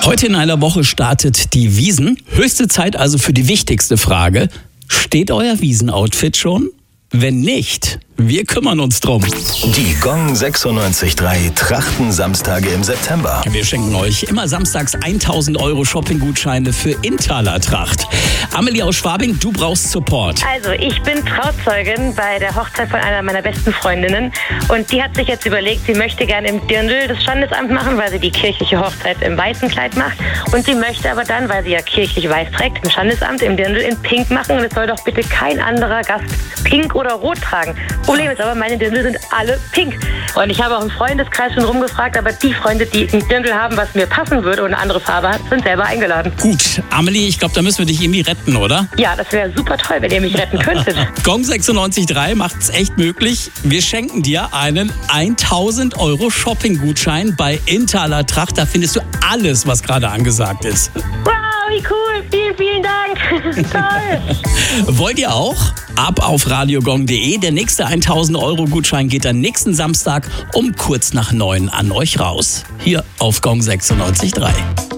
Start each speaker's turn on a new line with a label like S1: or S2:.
S1: Heute in einer Woche startet die Wiesn. Höchste Zeit also für die wichtigste Frage. Steht euer Wiesn-Outfit schon? Wenn nicht, wir kümmern uns drum.
S2: Die Gong 96.3 Trachten-Samstage im September.
S1: Wir schenken euch immer samstags 1.000 € Shoppinggutscheine für Inntaler Tracht. Amelie aus Schwabing, du brauchst Support.
S3: Also, ich bin Trauzeugin bei der Hochzeit von einer meiner besten Freundinnen. Und die hat sich jetzt überlegt, sie möchte gerne im Dirndl das Standesamt machen, weil sie die kirchliche Hochzeit im weißen Kleid macht. Und sie möchte aber dann, weil sie ja kirchlich weiß trägt, im Standesamt im Dirndl in Pink machen. Und es soll doch bitte kein anderer Gast Pink oder Rot tragen. Problem ist aber, meine Dirndl sind alle pink. Und ich habe auch im Freundeskreis schon rumgefragt, aber die Freunde, die ein Dirndl haben, was mir passen würde und eine andere Farbe hat, sind selber eingeladen.
S1: Gut, Amelie, ich glaube, da müssen wir dich irgendwie retten, oder?
S3: Ja, das wäre super toll, wenn ihr mich retten könntet.
S1: Gong 96.3 macht's echt möglich. Wir schenken dir einen 1.000 € Shoppinggutschein bei Inntaler Tracht. Da findest du alles, was gerade angesagt ist.
S3: Wow, wie cool. Vielen, vielen Dank. Toll.
S1: Wollt ihr auch? Ab auf radiogong.de. Der nächste 1.000 € Gutschein geht dann nächsten Samstag um kurz nach 9 an euch raus. Hier auf Gong 96.3.